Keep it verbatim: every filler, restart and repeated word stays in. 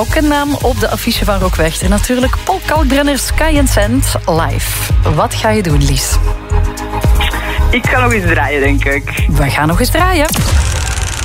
Ook een naam op de affiche van Rock Werchter natuurlijk. Paul Kalkbrenner, Sky and Sand, live. Wat ga je doen, Lies? Ik ga nog eens draaien, denk ik. We gaan nog eens draaien.